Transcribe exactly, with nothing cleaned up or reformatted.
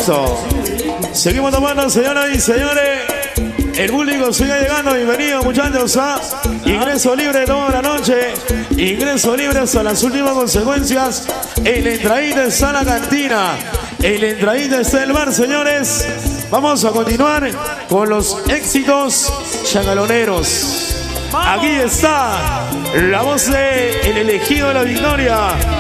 Eso. Seguimos tomando, señoras y señores. El público sigue llegando. Bienvenidos, muchachos, a ingreso libre toda la noche. Ingreso libre hasta las últimas consecuencias. En la entradita está la cantina. En la entradita está el bar, señores. Vamos a continuar con los éxitos chacaloneros. Aquí está la voz de El Elegido de la Victoria.